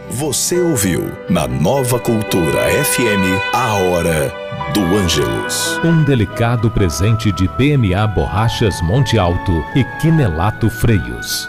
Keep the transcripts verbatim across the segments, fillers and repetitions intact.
Você ouviu na Nova Cultura F M a Hora do Ângelus. Um delicado presente de B M A Borrachas Monte Alto e Quinelato Freios.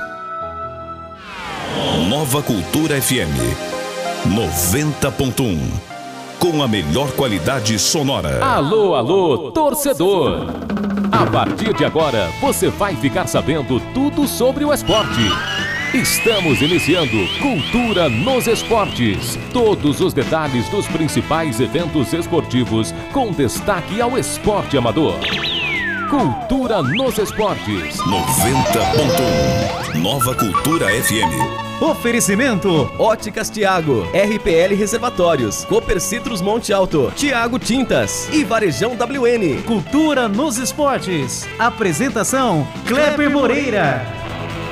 Nova Cultura F M noventa ponto um, com a melhor qualidade sonora. Alô, alô, torcedor! A partir de agora, você vai ficar sabendo tudo sobre o esporte. Estamos iniciando Cultura nos Esportes. Todos os detalhes dos principais eventos esportivos, com destaque ao esporte amador. Cultura nos Esportes. noventa ponto um. Nova Cultura F M. Oferecimento: Óticas Tiago, R P L Reservatórios, Cooper Citrus Monte Alto, Tiago Tintas e Varejão W N. Cultura nos Esportes. Apresentação: Kleber Moreira.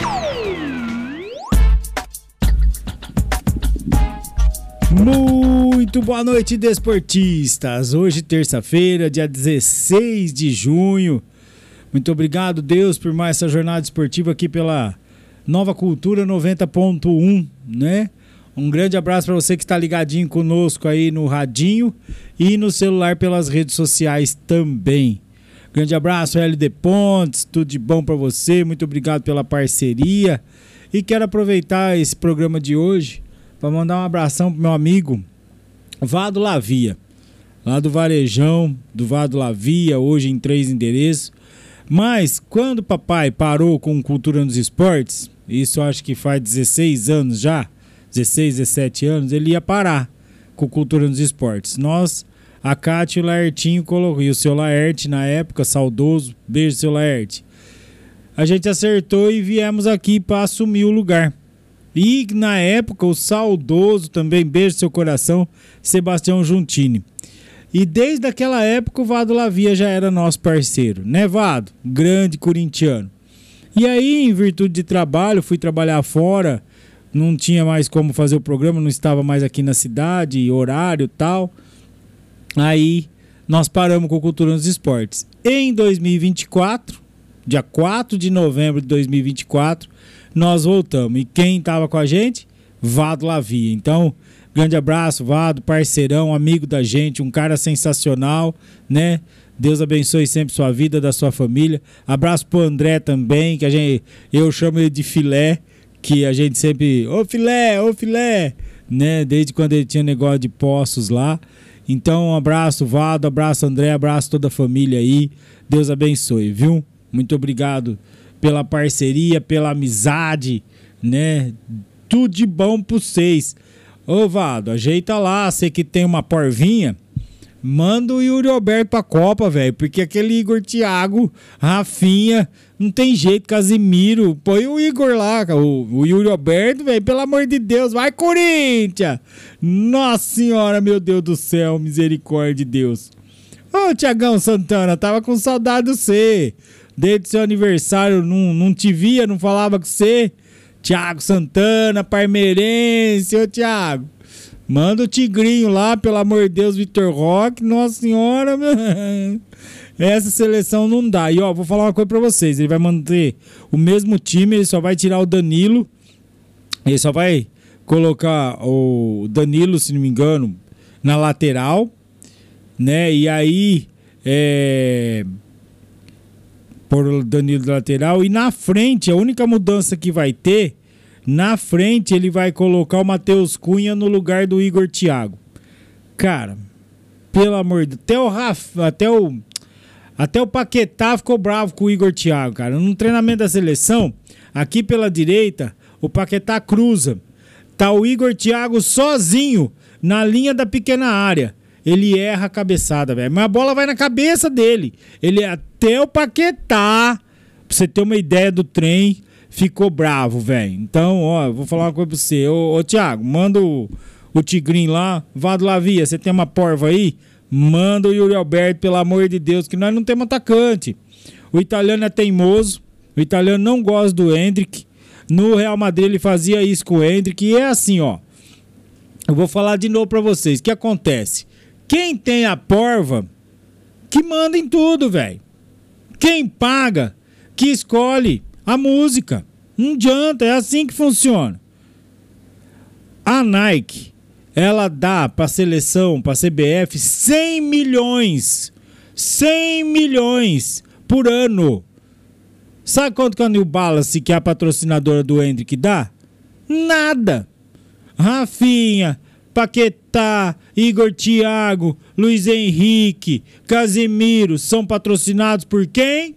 Muito boa noite, desportistas. Hoje, terça-feira, dia dezesseis de junho. Muito obrigado, Deus, por mais essa jornada esportiva aqui pela Nova Cultura noventa ponto um, né? Um grande abraço para você que está ligadinho conosco aí no radinho e no celular pelas redes sociais também. Grande abraço, L D Pontes, tudo de bom para você. Muito obrigado pela parceria. E quero aproveitar esse programa de hoje para mandar um abração pro meu amigo Vado Lavia, lá do Varejão, do Vado Lavia, hoje em três endereços. Mas quando o papai parou com Cultura nos Esportes, isso acho que faz dezesseis anos já, dezesseis, dezessete anos, ele ia parar com Cultura nos Esportes. Nós, a Cátia e o Laertinho colocou, e o seu Laerte na época, saudoso, beijo seu Laerte. A gente acertou e viemos aqui para assumir o lugar. E na época o saudoso também, beijo seu coração, Sebastião Juntini. E desde aquela época o Vado Lavia já era nosso parceiro, né, Vado? Grande corintiano. E aí, em virtude de trabalho, fui trabalhar fora, não tinha mais como fazer o programa, não estava mais aqui na cidade, horário e tal. Aí nós paramos com Cultura nos Esportes. Em dois mil e vinte e quatro, dia quatro de novembro de dois mil e vinte e quatro, nós voltamos. E quem estava com a gente? Vado Lavia. Então, grande abraço, Vado, parceirão, amigo da gente, um cara sensacional, né? Deus abençoe sempre sua vida, da sua família. Abraço pro André também, que a gente, eu chamo ele de Filé, que a gente sempre, ô Filé, ô Filé, né? Desde quando ele tinha negócio de postos lá. Então, um abraço, Vado, abraço, André, abraço toda a família aí. Deus abençoe, viu? Muito obrigado pela parceria, pela amizade, né? Tudo de bom pra vocês. Ô, Vado, ajeita lá, você que tem uma porvinha, manda o Yuri Alberto pra Copa, velho, porque aquele Igor Thiago, Rafinha, não tem jeito, Casimiro, põe o Igor lá, o, o Yuri Alberto, velho, pelo amor de Deus, vai Corinthians! Nossa senhora, meu Deus do céu, misericórdia de Deus. Ô, Thiagão Santana, tava com saudade de você. Desde seu aniversário, não, não te via, não falava com você. Thiago Santana, parmeirense, ô Thiago. Manda o Tigrinho lá, pelo amor de Deus, Vitor Roque. Nossa senhora, meu. Essa seleção não dá. E ó, vou falar uma coisa pra vocês. Ele vai manter o mesmo time, ele só vai tirar o Danilo. Ele só vai colocar o Danilo, se não me engano, na lateral, né? E aí, é... por o Danilo da lateral. E na frente, a única mudança que vai ter, na frente ele vai colocar o Matheus Cunha no lugar do Igor Thiago. Cara, pelo amor de Deus, até o Rafa, até o até o Paquetá ficou bravo com o Igor Thiago, cara. No treinamento da seleção, aqui pela direita, o Paquetá cruza. Tá o Igor Thiago sozinho na linha da pequena área. Ele erra a cabeçada, velho. Mas a bola vai na cabeça dele. Ele até o Paquetá, pra você ter uma ideia do trem, ficou bravo, velho. Então, ó, eu vou falar uma coisa pra você. Ô, ô Thiago, manda o, o Tigrinho lá. Vado Lavia, você tem uma porva aí? Manda o Yuri Alberto, pelo amor de Deus, que nós não temos atacante. O italiano é teimoso. O italiano não gosta do Hendrick. No Real Madrid ele fazia isso com o Hendrick. E é assim, ó. Eu vou falar de novo pra vocês. O que acontece? Quem tem a porva, que manda em tudo, velho. Quem paga, que escolhe a música. Não adianta, é assim que funciona. A A Nike, ela dá para a seleção, para a C B F, cem milhões. cem milhões por ano. Sabe quanto que a New Balance, que é a patrocinadora do Hendrick, dá? Nada. Rafinha, Paquetá, Igor Thiago, Luiz Henrique, Casemiro são patrocinados por quem?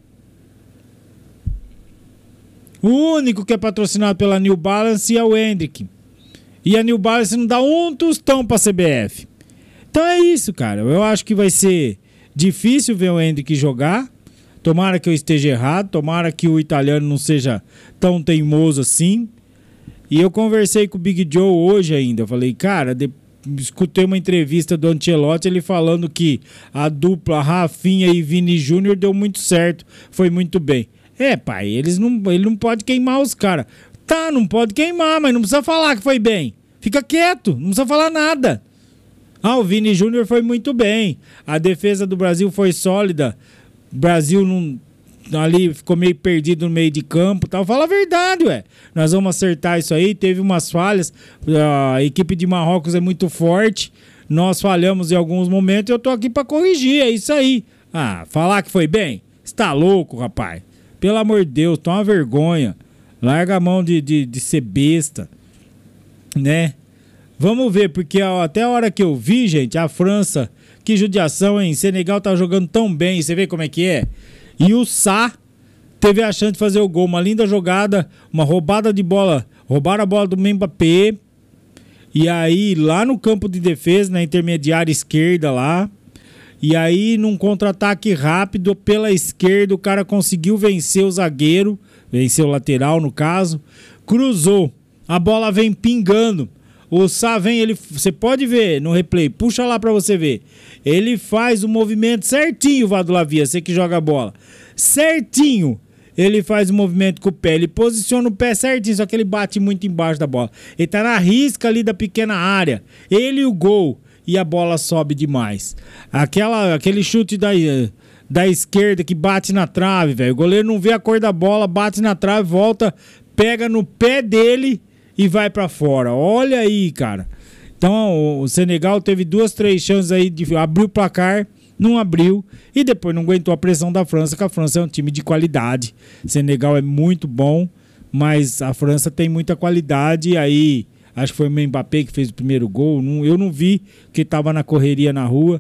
O único que é patrocinado pela New Balance é o Hendrick. E a New Balance não dá um tostão pra C B F. Então é isso, cara. Eu acho que vai ser difícil ver o Hendrick jogar. Tomara que eu esteja errado. Tomara que o italiano não seja tão teimoso assim. E eu conversei com o Big Joe hoje ainda. Eu falei, cara, de... escutei uma entrevista do Ancelotti, ele falando que a dupla Rafinha e Vini Júnior deu muito certo. Foi muito bem. É, pai, eles não, ele não pode queimar os caras. Tá, não pode queimar, mas não precisa falar que foi bem. Fica quieto, não precisa falar nada. Ah, o Vini Júnior foi muito bem. A defesa do Brasil foi sólida. O Brasil não, ali ficou meio perdido no meio de campo. Tal. Fala a verdade, ué. Nós vamos acertar isso aí. Teve umas falhas. A equipe de Marrocos é muito forte. Nós falhamos em alguns momentos. Eu tô aqui pra corrigir, é isso aí. Ah, falar que foi bem? Você tá louco, rapaz? Pelo amor de Deus, toma uma vergonha. Larga a mão de, de, de ser besta, né? Vamos ver, porque até a hora que eu vi, gente, a França, que judiação, hein? Senegal tá jogando tão bem, você vê como é que é? E o Sá teve a chance de fazer o gol, uma linda jogada, uma roubada de bola, roubaram a bola do Mbappé, e aí lá no campo de defesa, na intermediária esquerda lá, e aí num contra-ataque rápido pela esquerda, o cara conseguiu vencer o zagueiro, venceu o lateral no caso, cruzou, a bola vem pingando, o Sá vem, ele, você pode ver no replay, puxa lá pra você ver, ele faz o movimento certinho, Vado Lavia, você que joga a bola, certinho, ele faz o movimento com o pé, ele posiciona o pé certinho, só que ele bate muito embaixo da bola, ele tá na risca ali da pequena área, ele e o gol, e a bola sobe demais, aquela, aquele chute da... da esquerda que bate na trave, velho. O goleiro não vê a cor da bola, bate na trave, volta, pega no pé dele e vai pra fora. Olha aí, cara. Então, o Senegal teve duas, três chances aí de abrir o placar, não abriu, e depois não aguentou a pressão da França, que a França é um time de qualidade. Senegal é muito bom, mas a França tem muita qualidade, e aí, acho que foi o Mbappé que fez o primeiro gol, eu não vi, que tava na correria na rua.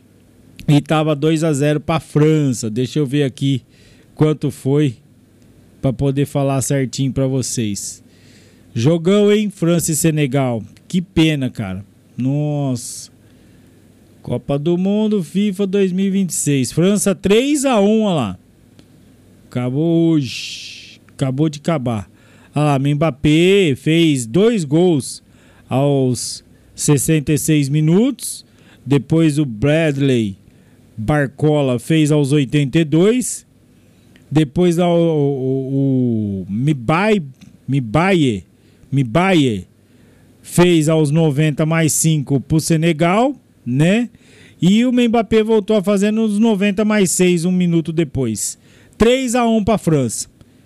E tava dois a zero pra França. Deixa eu ver aqui quanto foi pra poder falar certinho pra vocês. Jogão, hein? França e Senegal. Que pena, cara. Nossa. Copa do Mundo FIFA dois mil e vinte e seis. França três a um, olha lá. Acabou hoje. Acabou de acabar. Olha lá, Mbappé fez dois gols aos sessenta e seis minutos. Depois o Bradley Barcola fez aos oitenta e dois. Depois o, o, o Mibaye, Mibaye, Mibaye fez aos noventa mais cinco pro Senegal, né? E o Mbappé voltou a fazer nos noventa mais seis, um minuto depois. três a um pra França.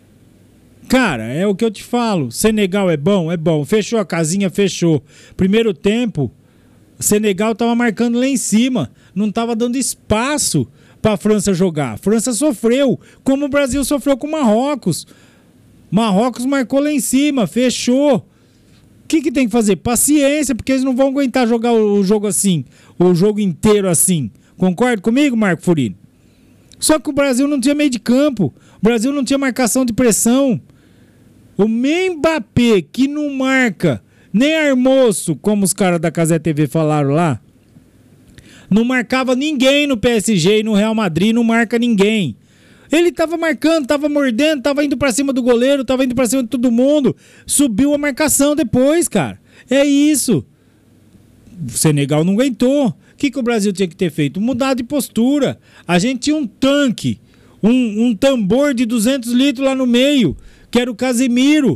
Cara, é o que eu te falo. Senegal é bom? É bom. Fechou a casinha? Fechou. Primeiro tempo, o Senegal tava marcando lá em cima. Não tava dando espaço pra França jogar. A França sofreu, como o Brasil sofreu com o Marrocos. Marrocos marcou lá em cima, fechou. O que que tem que fazer? Paciência, porque eles não vão aguentar jogar o jogo assim, o jogo inteiro assim. Concorda comigo, Marco Furino? Só que o Brasil não tinha meio de campo. O Brasil não tinha marcação de pressão. O Mbappé, que não marca nem armoço, como os caras da Casé T V falaram lá, não marcava ninguém no P S G e no Real Madrid, não marca ninguém. Ele tava marcando, tava mordendo, tava indo pra cima do goleiro, tava indo pra cima de todo mundo. Subiu a marcação depois, cara. É isso. O Senegal não aguentou. O que, que o Brasil tinha que ter feito? Mudar de postura. A gente tinha um tanque, um, um tambor de duzentos litros lá no meio, que era o Casemiro.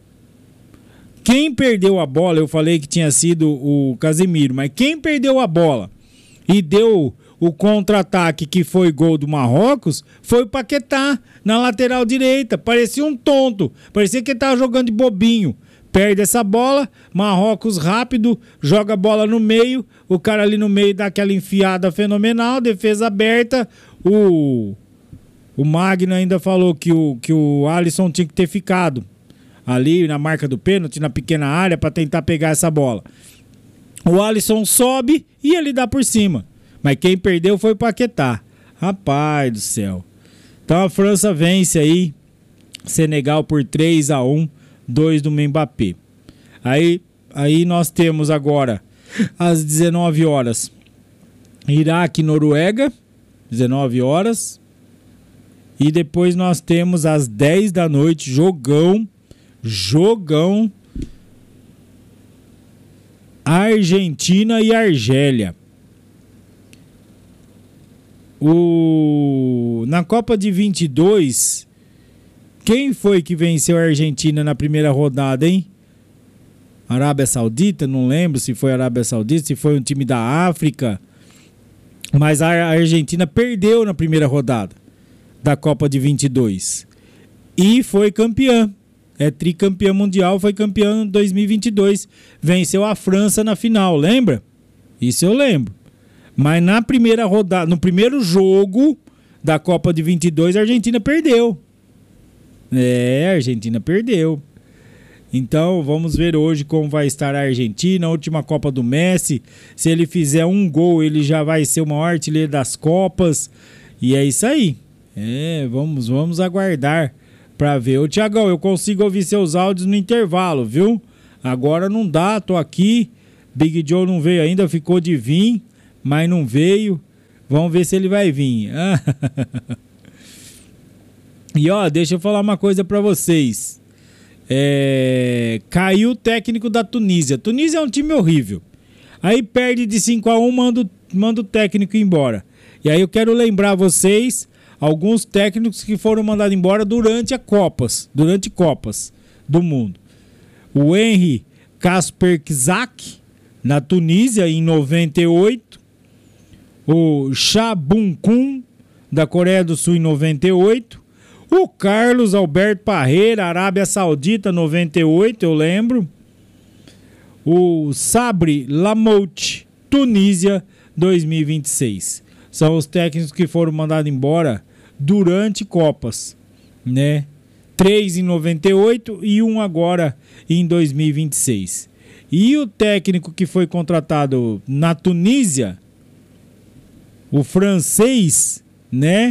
Quem perdeu a bola, eu falei que tinha sido o Casemiro, mas quem perdeu a bola e deu o contra-ataque que foi gol do Marrocos foi o Paquetá, na lateral direita. Parecia um tonto, parecia que ele tava jogando de bobinho. perde essa bola, Marrocos rápido, joga a bola no meio, o cara ali no meio dá aquela enfiada fenomenal, defesa aberta, o, o Magno ainda falou que o, que o Alisson tinha que ter ficado ali na marca do pênalti, na pequena área, para tentar pegar essa bola. O Alisson sobe e ele dá por cima, mas quem perdeu foi o Paquetá. Rapaz do céu. Então a França vence aí Senegal por três a um, dois do Mbappé. Aí, aí nós temos agora às dezenove horas Iraque e Noruega, dezenove horas. E depois nós temos às dez da noite jogão, jogão Argentina e Argélia. O... Na Copa de vinte e dois, quem foi que venceu a Argentina na primeira rodada, hein? Arábia Saudita? Não lembro se foi a Arábia Saudita, se foi um time da África. Mas a Argentina perdeu na primeira rodada da Copa de vinte e dois. E foi campeã. É tricampeã mundial, foi campeã em dois mil e vinte e dois. Venceu a França na final, lembra? Isso eu lembro. Mas na primeira rodada, no primeiro jogo da Copa de vinte e dois, a Argentina perdeu. É, a Argentina perdeu. Então, vamos ver hoje como vai estar a Argentina, a última Copa do Messi. Se ele fizer um gol, ele já vai ser o maior artilheiro das Copas. E é isso aí. É, vamos, vamos aguardar para ver. Ô, Tiagão, eu consigo ouvir seus áudios no intervalo, viu? Agora não dá, tô aqui. Big Joe não veio ainda, ficou de vir. Mas não veio. Vamos ver se ele vai vir. E ó, deixa eu falar uma coisa pra vocês. É... Caiu o técnico da Tunísia. Tunísia é um time horrível. Aí perde de cinco a um, manda, manda o técnico embora. E aí eu quero lembrar vocês alguns técnicos que foram mandados embora durante a Copas, durante Copas do Mundo. O Henry Kasperczak, na Tunísia, em noventa e oito. O Cha Bun-kun, da Coreia do Sul, em noventa e oito. O Carlos Alberto Parreira, Arábia Saudita, noventa e oito, eu lembro. O Sabri Lamouche, Tunísia, dois mil e vinte e seis. São os técnicos que foram mandados embora durante Copas, né? Três em noventa e oito e um agora em dois mil e vinte e seis. E o técnico que foi contratado na Tunísia, o francês, né?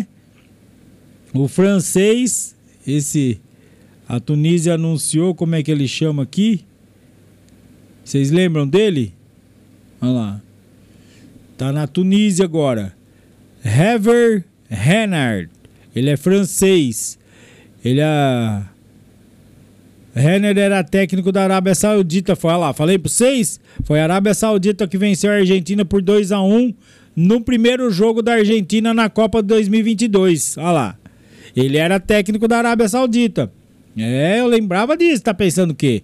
O francês, esse, a Tunísia anunciou, como é que ele chama aqui? Vocês lembram dele? Olha lá. Tá na Tunísia agora. Hervé Renard. Ele é francês. Ele é... Renard era técnico da Arábia Saudita. Foi lá, falei pra vocês? Foi a Arábia Saudita que venceu a Argentina por dois a um no primeiro jogo da Argentina na Copa de dois mil e vinte e dois. Olha lá. Ele era técnico da Arábia Saudita. É, eu lembrava disso. Tá pensando o quê?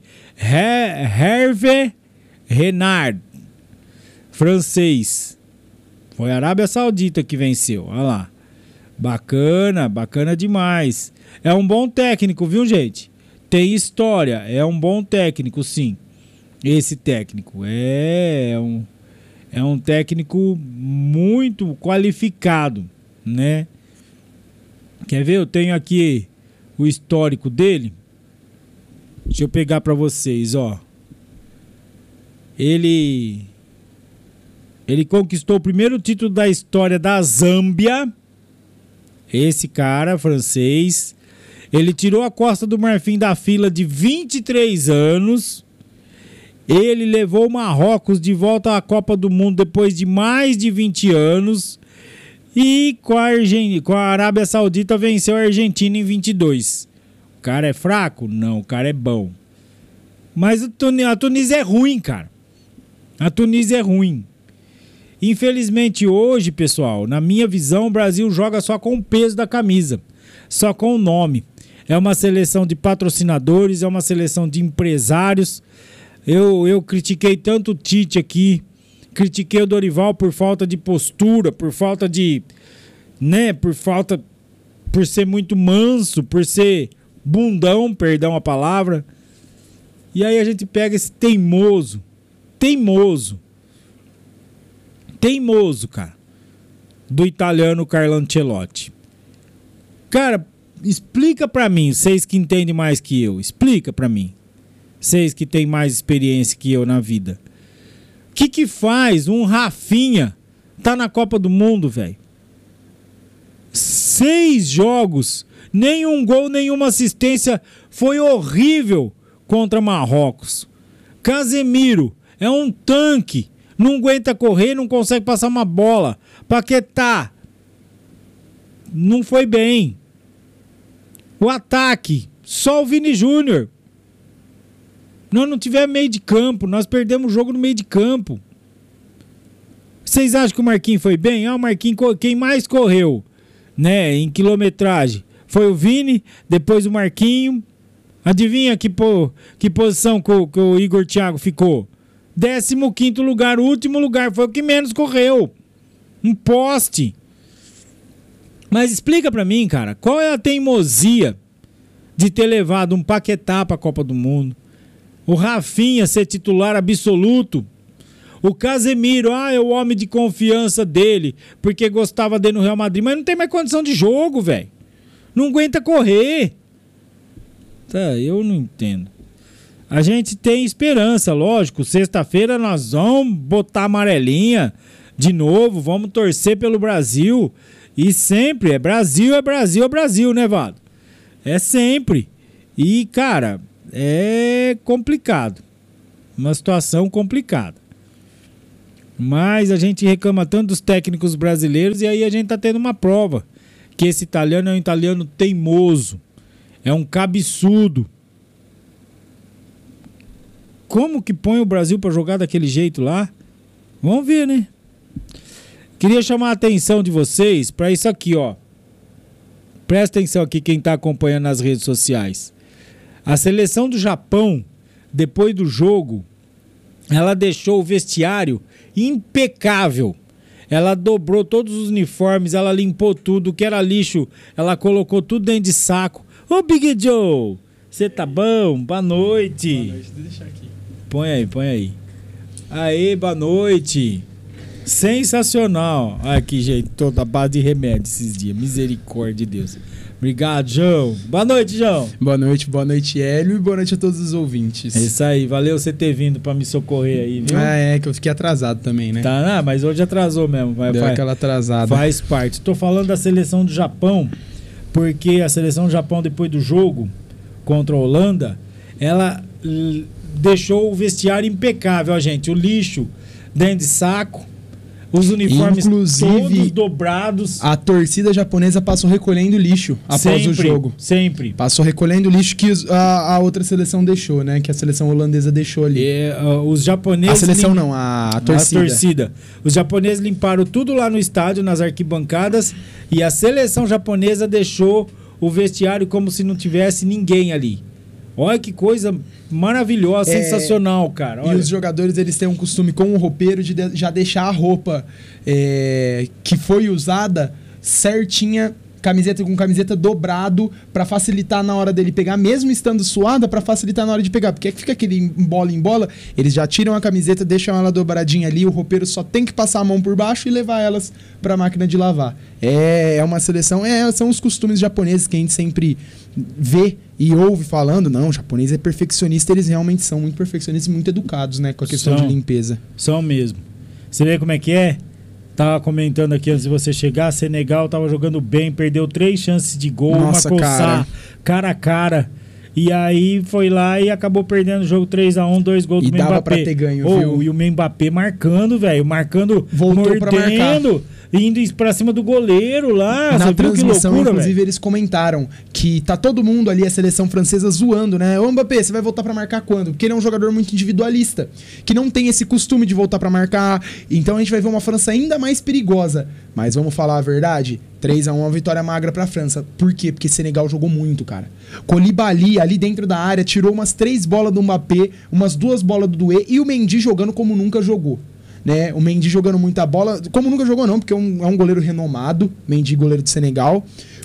Hervé Renard. Francês. Foi a Arábia Saudita que venceu. Olha lá. Bacana, bacana demais. É um bom técnico, viu, gente? Tem história. É um bom técnico, sim. Esse técnico. É um, é um técnico muito qualificado, né? Quer ver? Eu tenho aqui o histórico dele. Deixa eu pegar para vocês, ó. Ele... Ele conquistou o primeiro título da história da Zâmbia. Esse cara, francês. Ele tirou a Costa do Marfim da fila de vinte e três anos. Ele levou o Marrocos de volta à Copa do Mundo depois de mais de vinte anos. E com a, Argen... com a Arábia Saudita venceu a Argentina em vinte e dois. O cara é fraco? Não, o cara é bom. Mas a, Tun... a Tunísia é ruim, cara. A Tunísia é ruim. Infelizmente hoje, pessoal, na minha visão, o Brasil joga só com o peso da camisa. Só com o nome. É uma seleção de patrocinadores, é uma seleção de empresários. Eu, eu critiquei tanto o Tite aqui. Critiquei o Dorival por falta de postura, por falta de... né, por falta... por ser muito manso, por ser bundão, perdão a palavra. E aí a gente pega esse teimoso, teimoso, teimoso, cara, do italiano Carlo Ancelotti. Cara, explica pra mim, vocês que entendem mais que eu, explica pra mim, vocês que têm mais experiência que eu na vida. O que que faz um Rafinha tá na Copa do Mundo, velho? Seis jogos, nenhum gol, nenhuma assistência, foi horrível contra Marrocos. Casemiro é um tanque, não aguenta correr, não consegue passar uma bola. Paquetá não foi bem. O ataque, só o Vini Júnior. Nós não tivemos meio de campo, nós perdemos o jogo no meio de campo. Vocês acham que o Marquinhos foi bem? Ah, o Marquinhos, quem mais correu, né, em quilometragem foi o Vini, depois o Marquinhos. Adivinha que, po, que posição que o, que o Igor Thiago ficou? décimo quinto lugar, o último lugar, foi o que menos correu. Um poste. Mas explica pra mim, cara, qual é a teimosia de ter levado um Paquetá pra Copa do Mundo? O Rafinha ser titular absoluto? O Casemiro, ah, é o homem de confiança dele, porque gostava dele no Real Madrid, mas não tem mais condição de jogo, velho. Não aguenta correr. Tá, eu não entendo. A gente tem esperança, lógico. Sexta-feira nós vamos botar amarelinha de novo, vamos torcer pelo Brasil. E sempre, é Brasil, é Brasil, é Brasil, né, Vado? É sempre. E, cara, é complicado. Uma situação complicada. Mas a gente reclama tanto dos técnicos brasileiros e aí a gente tá tendo uma prova. Que esse italiano é um italiano teimoso. É um cabeçudo. Como que põe o Brasil pra jogar daquele jeito lá? Vamos ver, né? Queria chamar a atenção de vocês para isso aqui, ó. Presta atenção aqui quem tá acompanhando nas redes sociais. A seleção do Japão, depois do jogo, ela deixou o vestiário impecável. Ela dobrou todos os uniformes, ela limpou tudo, o que era lixo, ela colocou tudo dentro de saco. Ô Big Joe, você tá bom? Boa noite. Boa noite, deixa aqui. Põe aí, põe aí. Aê, boa noite. Sensacional. Ai, que jeito, toda base de remédio esses dias. Misericórdia de Deus. Obrigado, João. Boa noite, João. Boa noite, boa noite, Hélio, e boa noite a todos os ouvintes. É isso aí, valeu você ter vindo pra me socorrer aí, viu? Ah, é, que eu fiquei atrasado também, né? Tá, não, mas hoje atrasou mesmo. Vai, Deu vai, aquela atrasada. Faz parte. Tô falando da seleção do Japão, porque a seleção do Japão, depois do jogo contra a Holanda, ela l- deixou o vestiário impecável, ó, gente. O lixo dentro de saco. Os uniformes Inclusive, todos dobrados. A torcida japonesa passou recolhendo lixo após sempre, o jogo. Sempre. Passou recolhendo lixo que os, a, a outra seleção deixou, né? Que a seleção holandesa deixou ali. É, uh, os japoneses... A seleção lim... não, a, a torcida. A torcida. Os japoneses limparam tudo lá no estádio, nas arquibancadas, e a seleção japonesa deixou o vestiário como se não tivesse ninguém ali. Olha que coisa maravilhosa, É, sensacional, cara. Olha. E os jogadores, eles têm um costume com o roupeiro de, de já deixar a roupa é, que foi usada certinha, camiseta com camiseta dobrado, pra facilitar na hora dele pegar, mesmo estando suada, pra facilitar na hora de pegar. Porque é que fica aquele em bola em bola, eles já tiram a camiseta, deixam ela dobradinha ali, o roupeiro só tem que passar a mão por baixo e levar elas pra máquina de lavar. É, é uma seleção, é, são os costumes japoneses que a gente sempre vê e ouve falando. Não, o japonês é perfeccionista, eles realmente são muito perfeccionistas e muito educados, né, com a questão São. de limpeza. São mesmo. Você vê como é que é? Tava comentando aqui antes de você chegar, Senegal tava jogando bem, perdeu três chances de gol, Nossa, uma coçar, cara. cara a cara. E aí foi lá e acabou perdendo o jogo três a um, dois gols E do dava Mbappé. pra ter ganho, oh, viu? E o Mbappé marcando, velho, marcando, Voltou pra mordendo, indo pra cima do goleiro lá. Na Você viu que transmissão, loucura, inclusive, velho? eles comentaram que tá todo mundo ali, a seleção francesa, zoando, né? Ô Mbappé, você vai voltar pra marcar quando? Porque ele é um jogador muito individualista, que não tem esse costume de voltar pra marcar. Então a gente vai ver uma França ainda mais perigosa. Mas vamos falar a verdade? três a um, uma vitória magra pra França. Por quê? Porque Senegal jogou muito, cara. Koulibaly, ali dentro da área, tirou umas três bolas do Mbappé, umas duas bolas do Doué e o Mendy jogando como nunca jogou. Né? O Mendy jogando muita bola, como nunca jogou não, porque é um, é um goleiro renomado, Mendy, goleiro do Senegal.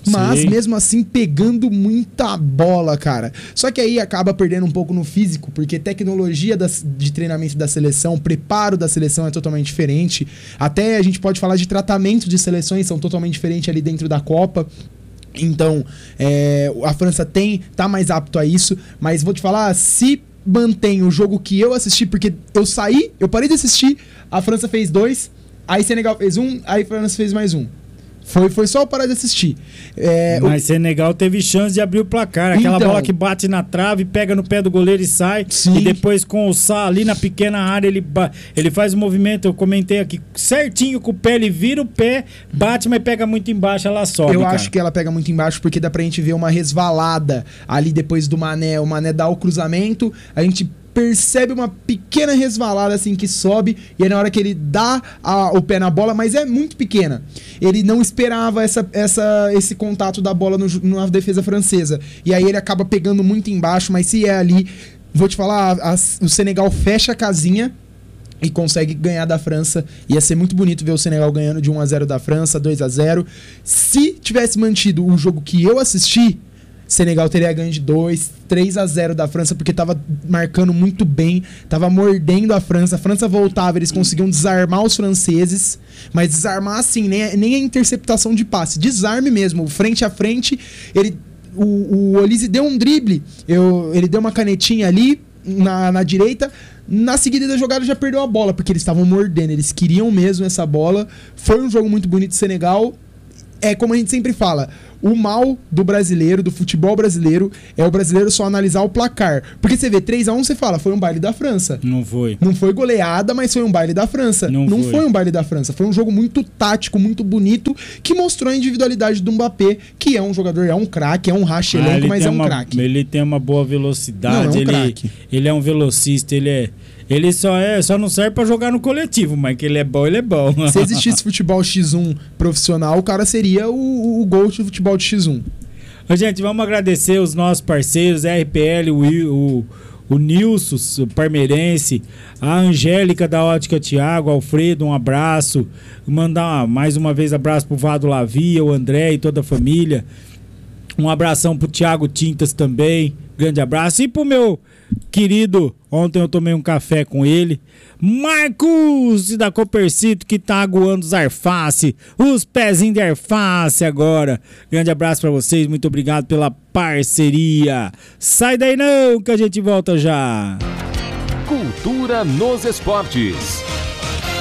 mas Sim. mesmo assim pegando muita bola, cara. Só que aí acaba perdendo um pouco no físico, porque tecnologia das, de treinamento da seleção, preparo da seleção é totalmente diferente. Até a gente pode falar de tratamento de seleções, são totalmente diferentes ali dentro da Copa. Então, é, a França tem, tá mais apto a isso, mas vou te falar, se mantém o jogo que eu assisti, porque eu saí, eu parei de assistir, a França fez dois, aí Senegal fez um, aí a França fez mais um. Foi, foi só eu parar de assistir. É, Mas o... Senegal teve chance de abrir o placar. Aquela Então... bola que bate na trave, pega no pé do goleiro e sai. Sim. E depois com o Sá ali na pequena área, ele, ba... ele faz o movimento, eu comentei aqui, certinho com o pé, ele vira o pé, bate, mas pega muito embaixo, ela sobe. Eu cara. acho que ela pega muito embaixo, porque dá pra gente ver uma resvalada ali depois do Mané. O Mané dá o cruzamento, a gente percebe uma pequena resvalada assim que sobe, e aí na hora que ele dá a, o pé na bola, mas é muito pequena, ele não esperava essa, essa, esse contato da bola no, na defesa francesa, e aí ele acaba pegando muito embaixo, mas se é ali, vou te falar, a, a, o Senegal fecha a casinha e consegue ganhar da França. Ia ser muito bonito ver o Senegal ganhando de um a zero da França, dois a zero. Se tivesse mantido o jogo que eu assisti, Senegal teria ganho de dois, três a zero da França, porque tava marcando muito bem, tava mordendo a França. A França voltava, eles conseguiam desarmar os franceses, mas desarmar assim, nem, nem a interceptação de passe, desarme mesmo, frente a frente. Ele, o, o Olise deu um drible, eu, ele deu uma canetinha ali na, na direita. Na seguida da jogada já perdeu a bola, porque eles estavam mordendo, eles queriam mesmo essa bola. Foi um jogo muito bonito do Senegal. É como a gente sempre fala, o mal do brasileiro, do futebol brasileiro, é o brasileiro só analisar o placar. Porque você vê três a um, você fala, foi um baile da França. Não foi. Não foi goleada, mas foi um baile da França. Não, Não foi. foi um baile da França. Foi um jogo muito tático, muito bonito, que mostrou a individualidade do Mbappé, que é um jogador, é um craque, é um racha elenco, Ah, ele mas tem é um uma- craque. Ele tem uma boa velocidade, Não, é um ele, craque. ele é um velocista, ele é. Ele só, é, só não serve pra jogar no coletivo, mas que ele é bom, ele é bom. Se existisse futebol xis um profissional, o cara seria o, o gol de futebol de xis um. Ô, gente, vamos agradecer os nossos parceiros, a R P L, o, o, o Nilson, o Parmeirense, a Angélica da Ótica Tiago, Alfredo, um abraço. Mandar mais uma vez abraço pro Vado Lavia, o André e toda a família. Um abração pro Thiago Tintas também, grande abraço. E pro meu querido, ontem eu tomei um café com ele, Marcos da Copercito, que tá aguando os arface, os pezinhos de arface agora. Grande abraço pra vocês, muito obrigado pela parceria. Sai daí não, que a gente volta já. Cultura nos esportes.